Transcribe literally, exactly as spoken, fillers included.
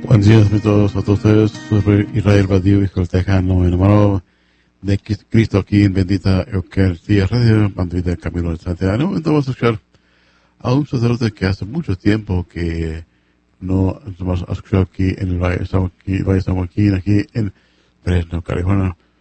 Buenos días a todos, a todos ustedes. Soy Israel Badío, hijo del Tejano, enamorado de Cristo aquí en Bendita Eucaristía Radio, Bandita del Camino del Santiago. En un momento vamos a escuchar a un sacerdote que hace mucho tiempo que no hemos escuchado aquí en el Valle, estamos aquí, Valle San Joaquín, aquí en Fresno, California.